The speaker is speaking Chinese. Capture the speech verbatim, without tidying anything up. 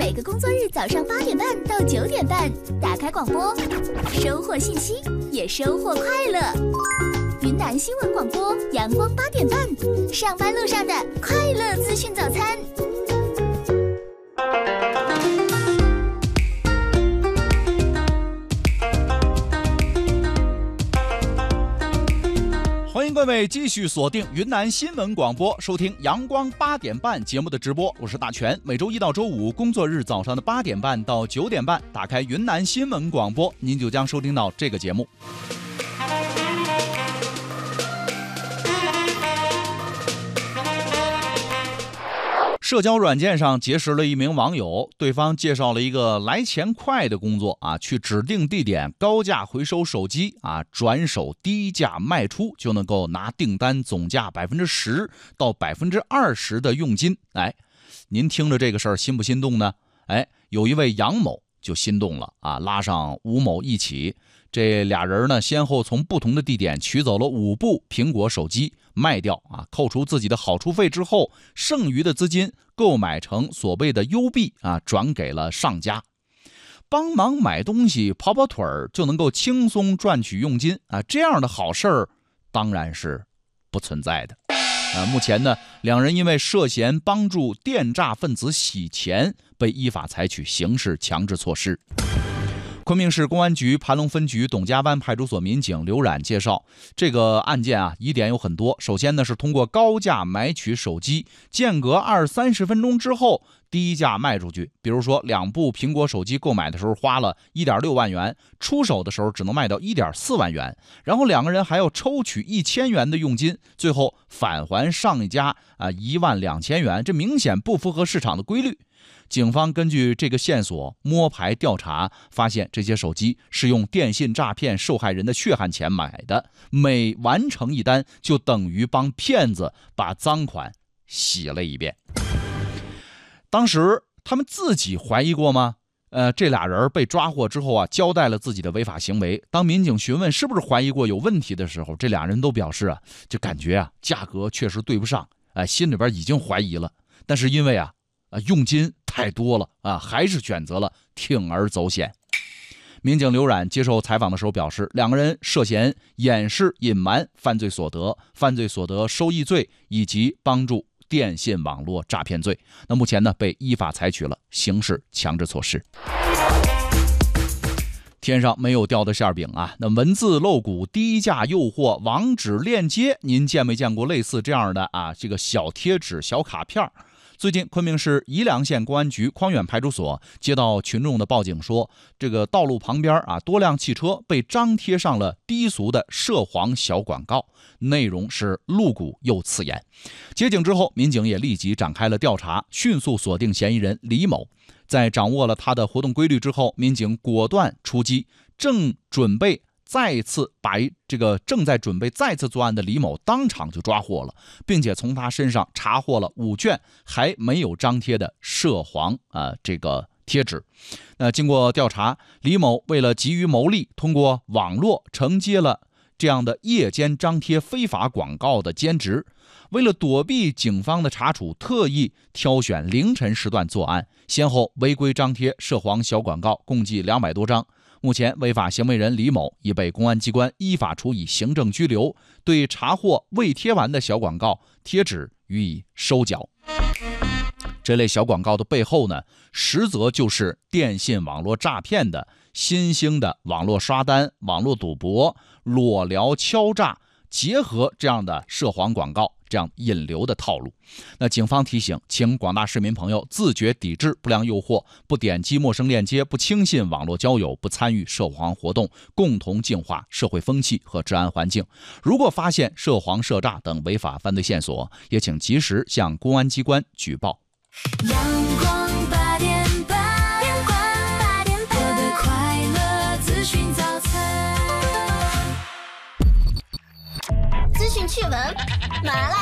每个工作日早上八点半到九点半，打开广播，收获信息，也收获快乐。云南新闻广播，阳光八点半，上班路上的快乐资讯早餐。 欢迎各位继续锁定云南新闻广播，收听阳光八点半节目的直播，我是大全。每周一到周五工作日早上的八点半到九点半，打开云南新闻广播，您就将收听到这个节目。社交软件上结识了一名网友，对方介绍了一个来钱快的工作啊，去指定地点高价回收手机啊，转手低价卖出，就能够拿订单总价百分之十到百分之二十的佣金。哎，您听着这个事儿心不心动呢？哎，有一位杨某就心动了啊，拉上吴某一起，这俩人呢先后从不同的地点取走了五部苹果手机。卖掉啊，扣除自己的好处费之后，剩余的资金购买成所谓的优币啊，转给了上家。帮忙买东西跑跑腿儿就能够轻松赚取佣金啊，这样的好事儿当然是不存在的。啊，目前呢，两人因为涉嫌帮助电诈分子洗钱，被依法采取刑事强制措施。昆明市公安局盘龙分局董家湾派出所民警刘冉介绍，这个案件啊，疑点有很多。首先呢，是通过高价买取手机，间隔二三十分钟之后低价卖出去。比如说，两部苹果手机购买的时候花了一点六万元，出手的时候只能卖到一点四万元，然后两个人还要抽取一千元的佣金，最后返还上一家啊一万两千元，这明显不符合市场的规律。警方根据这个线索摸排调查，发现这些手机是用电信诈骗受害人的血汗钱买的，每完成一单就等于帮骗子把赃款洗了一遍。当时他们自己怀疑过吗？呃，这俩人被抓获之后啊，交代了自己的违法行为。当民警询问是不是怀疑过有问题的时候，这俩人都表示啊，就感觉啊价格确实对不上，哎、呃，心里边已经怀疑了，但是因为啊啊佣金太多了啊，还是选择了铤而走险。民警刘冉接受采访的时候表示，两个人涉嫌掩饰隐瞒犯罪所得、犯罪所得收益罪以及帮助电信网络诈骗罪。那目前呢，被依法采取了刑事强制措施。天上没有掉的馅饼啊！那文字露骨、低价诱惑、网址链接，您见没见过类似这样的啊？这个小贴纸、小卡片？最近，昆明市宜良县公安局匡远派出所接到群众的报警说，这个道路旁边啊，多辆汽车被张贴上了低俗的涉黄小广告，内容是露骨又刺眼。接警之后，民警也立即展开了调查，迅速锁定嫌疑人李某。在掌握了他的活动规律之后，民警果断出击，正准备再次把这个正在准备再次作案的李某当场就抓获了，并且从他身上查获了五卷还没有张贴的涉黄啊、呃、这个贴纸。那经过调查，李某为了急于牟利，通过网络承接了这样的夜间张贴非法广告的兼职。为了躲避警方的查处，特意挑选凌晨时段作案，先后违规张贴涉黄小广告共计两百多张。目前，违法行为人李某已被公安机关依法处以行政拘留，对查获未贴完的小广告贴纸予以收缴。这类小广告的背后呢，实则就是电信网络诈骗的新兴的网络刷单、网络赌博、裸聊敲诈，结合这样的涉黄广告，这样引流的套路。那警方提醒，请广大市民朋友自觉抵制不良诱惑，不点击陌生链接，不轻信网络交友，不参与涉黄活动，共同净化社会风气和治安环境。如果发现涉黄涉诈等违法犯罪线索，也请及时向公安机关举报。 阳光八点半，阳光八点半，我的快乐资讯早餐。 资讯趣闻，麻辣